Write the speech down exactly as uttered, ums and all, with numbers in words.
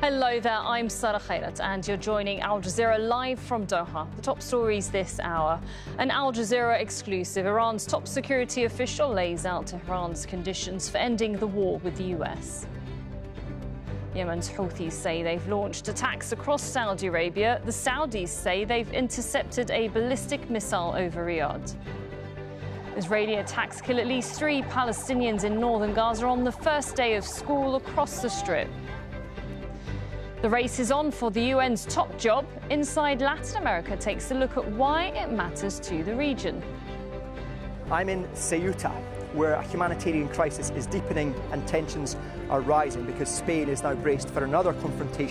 Hello there, I'm Sarah Khairat and you're joining Al Jazeera live from Doha. The top stories this hour. An Al Jazeera exclusive. Iran's top security official lays out Tehran's conditions for ending the war with the U S. Yemen's Houthis say they've launched attacks across Saudi Arabia. The Saudis say they've intercepted a ballistic missile over Riyadh. Israeli attacks kill at least three Palestinians in northern Gaza on the first day of school across the Strip. The race is on for the U N's top job. Inside Latin America takes a look at why it matters to the region. I'm in Ceuta, where a humanitarian crisis is deepening and tensions are rising because Spain is now braced for another confrontation